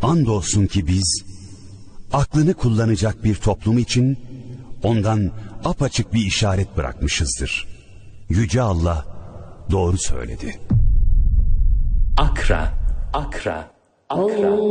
andolsun ki biz aklını kullanacak bir toplum için ondan apaçık bir işaret bırakmışızdır. Yüce Allah doğru söyledi. Akra, akra, akra.